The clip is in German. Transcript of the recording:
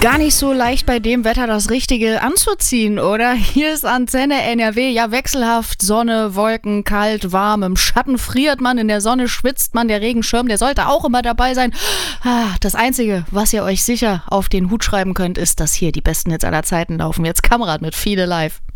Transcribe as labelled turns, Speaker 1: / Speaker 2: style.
Speaker 1: Gar nicht so leicht bei dem Wetter das Richtige anzuziehen, oder? Hier ist Antenne NRW, ja wechselhaft, Sonne, Wolken, kalt, warm, im Schatten friert man, in der Sonne schwitzt man, der Regenschirm, der sollte auch immer dabei sein. Das Einzige, was ihr euch sicher auf den Hut schreiben könnt, ist, dass hier die besten Hits aller Zeiten laufen. Jetzt Kamerad mit Viele live.